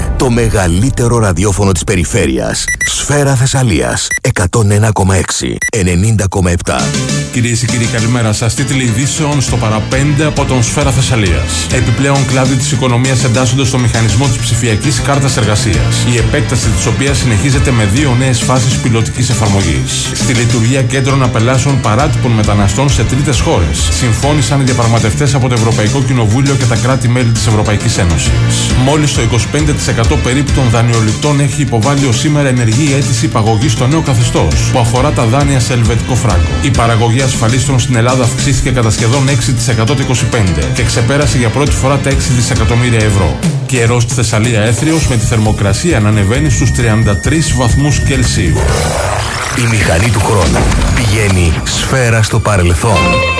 Το μεγαλύτερο ραδιόφωνο της περιφέρειας. Σφαίρα Θεσσαλίας. 101,6. 90,7. Κυρίες και κύριοι, καλημέρα σας. Τίτλοι ειδήσεων στο παραπέντε από τον Σφαίρα Θεσσαλίας. Επιπλέον κλάδοι της οικονομίας εντάσσονται στο μηχανισμό της ψηφιακής κάρτας εργασίας, η επέκταση της οποίας συνεχίζεται με 2 νέες φάσεις πιλωτικής εφαρμογής. Στη λειτουργία κέντρων απελάσεων παράτυπων μεταναστών σε τρίτες χώρες, συμφώνησαν οι διαπραγματευτές από το Ευρωπαϊκό Κοινοβούλιο και τα κράτη-μέλη της Ευρωπαϊκής Ένωσης. Μόλις το 25% περίπου των δανειοληπτών έχει υποβάλει ως σήμερα ενεργή αίτηση υπαγωγής στο νέο καθεστώς, που αφορά τα δάνεια σε ελβετικό φράγκο. Η παραγωγή ασφαλίστρων στην Ελλάδα αυξήθηκε κατά σχεδόν 6% το 25 και ξεπέρασε για πρώτη φορά τα 6 δισεκατομμύρια ευρώ. Καιρός στη Θεσσαλία έθριος, με τη θερμοκρασία να ανεβαίνει στους 33 βαθμούς Κελσίου. Η μηχανή του χρόνου πηγαίνει σφαίρα στο παρελθόν.